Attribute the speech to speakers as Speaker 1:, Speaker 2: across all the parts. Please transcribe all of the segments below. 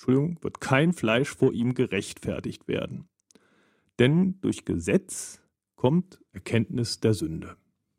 Speaker 1: wird kein Fleisch vor ihm gerechtfertigt werden. Denn durch Gesetz kommt Erkenntnis der Sünde.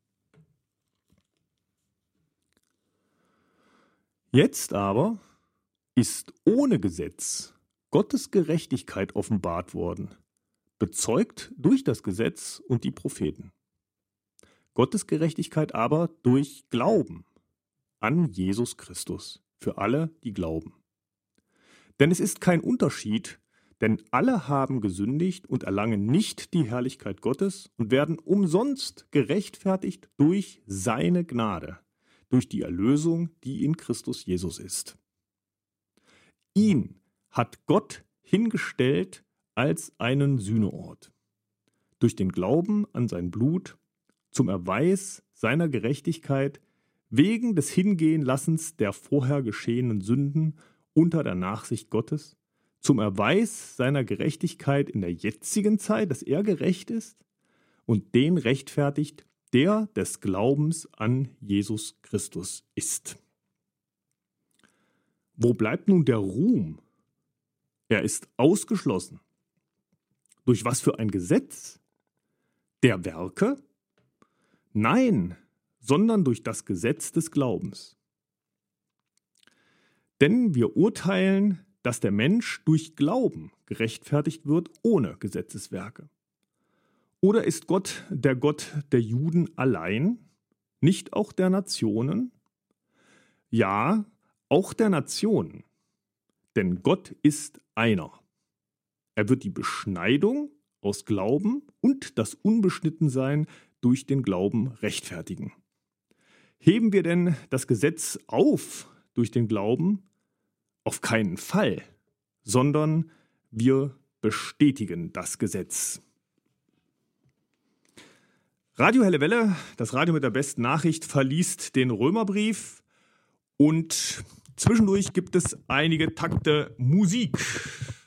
Speaker 1: Jetzt aber ist ohne Gesetz Gottes Gerechtigkeit offenbart worden, bezeugt durch das Gesetz und die Propheten. Gottes Gerechtigkeit aber durch Glauben an Jesus Christus, für alle, die glauben. Denn es ist kein Unterschied, denn alle haben gesündigt und erlangen nicht die Herrlichkeit Gottes und werden umsonst gerechtfertigt durch seine Gnade, durch die Erlösung, die in Christus Jesus ist. Ihn hat Gott hingestellt als einen Sühneort, durch den Glauben an sein Blut, zum Erweis seiner Gerechtigkeit, wegen des Hingehenlassens der vorher geschehenen Sünden unter der Nachsicht Gottes, zum Erweis seiner Gerechtigkeit in der jetzigen Zeit, dass er gerecht ist und den rechtfertigt, der des Glaubens an Jesus Christus ist. Wo bleibt nun der Ruhm? Er ist ausgeschlossen. Durch was für ein Gesetz? Der Werke? Nein, sondern durch das Gesetz des Glaubens. Denn wir urteilen, dass der Mensch durch Glauben gerechtfertigt wird ohne Gesetzeswerke. Oder ist Gott der Juden allein, nicht auch der Nationen? Ja, auch der Nationen, denn Gott ist einer. Er wird die Beschneidung aus Glauben und das Unbeschnittensein durch den Glauben rechtfertigen. Heben wir denn das Gesetz auf durch den Glauben? Auf keinen Fall, sondern wir bestätigen das Gesetz. Radio Helle Welle, das Radio mit der besten Nachricht, verliest den Römerbrief und zwischendurch gibt es einige Takte Musik.